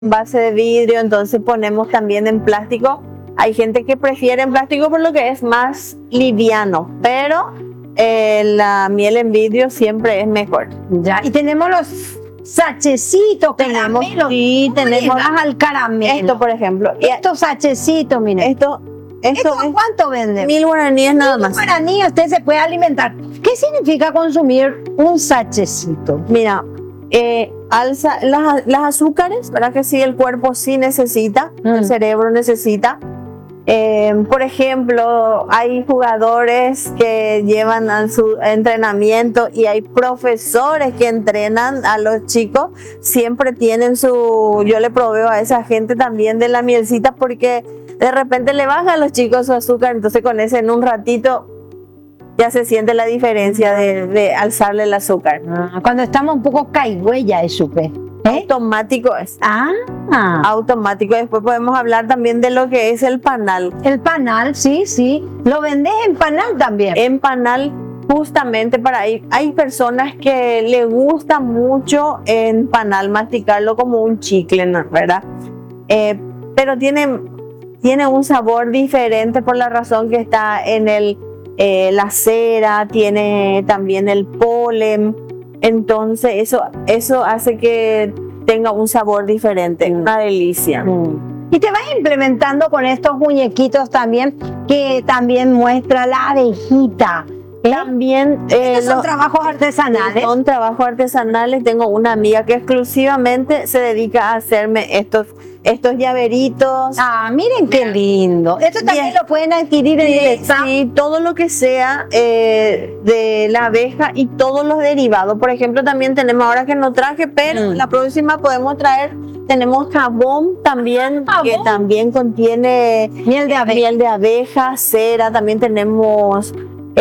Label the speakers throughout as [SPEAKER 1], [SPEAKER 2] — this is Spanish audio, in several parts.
[SPEAKER 1] base de vidrio, entonces ponemos también en plástico. Hay gente que prefiere en plástico por lo que es más liviano, pero la miel en vidrio siempre es mejor.
[SPEAKER 2] Ya, y tenemos los sachecitos, caramelos.
[SPEAKER 1] Sí, tenemos
[SPEAKER 2] al caramelo.
[SPEAKER 1] esto, por ejemplo.
[SPEAKER 2] Estos sachecitos, miren.
[SPEAKER 1] Esto
[SPEAKER 2] ¿Esto
[SPEAKER 1] es
[SPEAKER 2] cuánto venden?
[SPEAKER 1] 1000 guaraníes nada más.
[SPEAKER 2] 1000 guaraníes, usted se puede alimentar. ¿Qué significa consumir un sachecito?
[SPEAKER 1] Mira, alza las azúcares, ¿verdad? Que sí, el cuerpo sí necesita, el cerebro necesita. Por ejemplo, hay jugadores que llevan a su entrenamiento y hay profesores que entrenan a los chicos, siempre tienen yo le proveo a esa gente también de la mielcita porque de repente le baja a los chicos su azúcar, entonces con ese en un ratito ya se siente la diferencia de alzarle el azúcar.
[SPEAKER 2] Cuando estamos un poco caigüeya, es supe.
[SPEAKER 1] Automático es. Automático. Después podemos hablar también de lo que es el panal.
[SPEAKER 2] El panal, sí, sí. ¿Lo vendés en panal también?
[SPEAKER 1] En panal, justamente para ahí. Hay personas que le gusta mucho en panal masticarlo como un chicle, ¿no? ¿Verdad? Pero tiene un sabor diferente por la razón que está en la cera, tiene también el polen. Entonces eso hace que tenga un sabor diferente, una delicia.
[SPEAKER 2] Y te vas implementando con estos muñequitos también, que también muestra la abejita.
[SPEAKER 1] También
[SPEAKER 2] son trabajos artesanales.
[SPEAKER 1] Son trabajos artesanales. Tengo una amiga que exclusivamente se dedica a hacerme estos llaveritos.
[SPEAKER 2] Miren qué lindo. Esto también lo pueden adquirir en el examen.
[SPEAKER 1] Sí, todo lo que sea de la abeja y todos los derivados. Por ejemplo, también tenemos, ahora que no traje, pero la próxima podemos traer. Tenemos jabón también, que también contiene
[SPEAKER 2] miel de
[SPEAKER 1] abeja, cera. También tenemos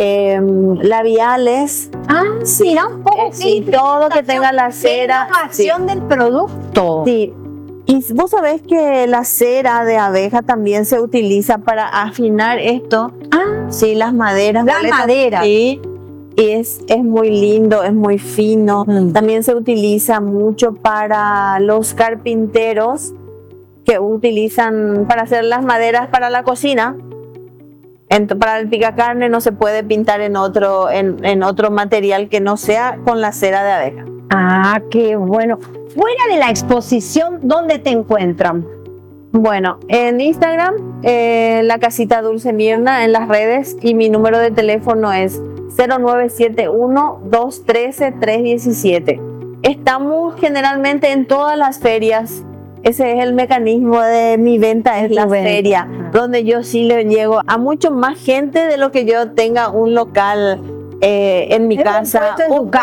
[SPEAKER 1] labiales.
[SPEAKER 2] Sí, mira un poco.
[SPEAKER 1] Sí, todo que tenga la cera.
[SPEAKER 2] Innovación del producto.
[SPEAKER 1] Sí. Y vos sabés que la cera de abeja también se utiliza para afinar esto. Sí, las maderas.
[SPEAKER 2] Las maderas.
[SPEAKER 1] Sí. Y es muy lindo, es muy fino. También se utiliza mucho para los carpinteros que utilizan para hacer las maderas para la cocina. Para el picacarne no se puede pintar en otro material que no sea con la cera de abeja.
[SPEAKER 2] Qué bueno. Fuera de la exposición, ¿dónde te encuentran?
[SPEAKER 1] Bueno, en Instagram, la Casita Dulce Mirna, en las redes, y mi número de teléfono es 0971-213-317. Estamos generalmente en todas las ferias. Ese es el mecanismo de mi venta, es la feria, donde yo sí le llego a mucho más gente de lo que yo tenga un local en mi casa,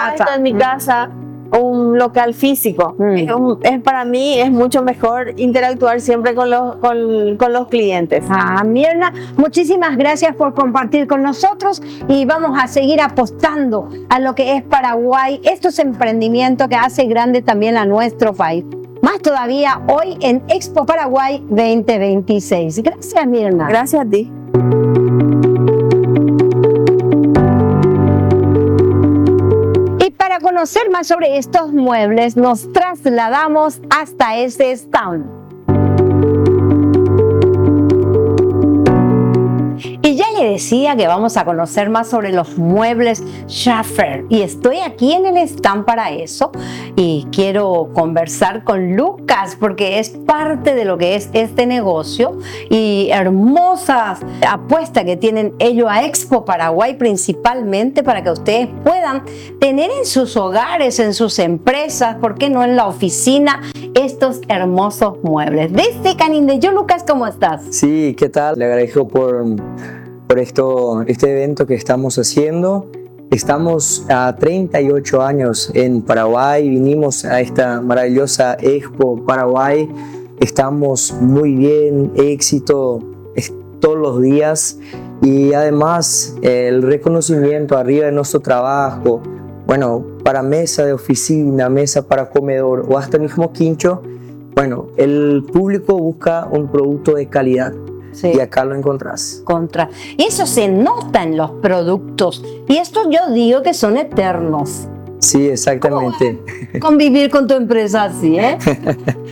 [SPEAKER 1] un local físico. Para mí es mucho mejor interactuar siempre con los clientes.
[SPEAKER 2] Mirna, muchísimas gracias por compartir con nosotros y vamos a seguir apostando a lo que es Paraguay, estos emprendimientos que hace grande también a nuestro país. Más todavía hoy en Expo Paraguay 2026. Gracias, Mirna.
[SPEAKER 1] Gracias a ti.
[SPEAKER 2] Y para conocer más sobre estos muebles, nos trasladamos hasta ese stand. Y ya le decía que vamos a conocer más sobre los muebles Schaffer y estoy aquí en el stand para eso y quiero conversar con Lucas porque es parte de lo que es este negocio y hermosas apuestas que tienen ellos a Expo Paraguay principalmente para que ustedes puedan tener en sus hogares, en sus empresas, ¿por qué no en la oficina? Estos hermosos muebles. Desde Canindeyú, Lucas, ¿cómo estás?
[SPEAKER 3] Sí, ¿qué tal? Le agradezco por este evento que estamos haciendo. Estamos a 38 años en Paraguay, vinimos a esta maravillosa Expo Paraguay. Estamos muy bien, éxito todos los días y además el reconocimiento arriba de nuestro trabajo. Bueno, para mesa de oficina, mesa para comedor o hasta mismo quincho, bueno, el público busca un producto de calidad. Sí. Y acá lo encontrás.
[SPEAKER 2] Y eso se nota en los productos. Y esto yo digo que son eternos.
[SPEAKER 3] Sí, exactamente.
[SPEAKER 2] Convivir con tu empresa así, ¿eh?